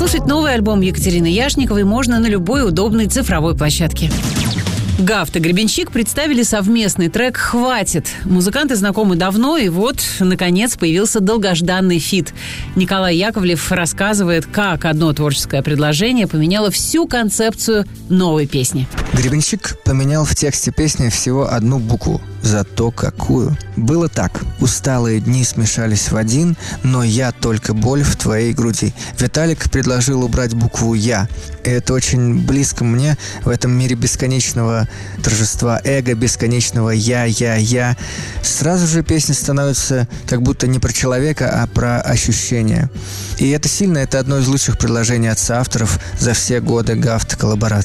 Послушать новый альбом Екатерины Яшниковой можно на любой удобной цифровой площадке. Гафт и Гребенщик представили совместный трек «Хватит». Музыканты знакомы давно, и вот, наконец, появился долгожданный фит. Николай Яковлев рассказывает, как одно творческое предложение поменяло всю концепцию новой песни. Гребенщик поменял в тексте песни всего одну букву. Зато какую. Было так. Усталые дни смешались в один, но я только боль в твоей груди. Виталик предложил убрать букву «Я». И это очень близко мне в этом мире бесконечного торжества эго, бесконечного «я». Сразу же песня становится как будто не про человека, а про ощущения. И это сильно, это одно из лучших предложений от соавторов за все годы гафт коллабораций.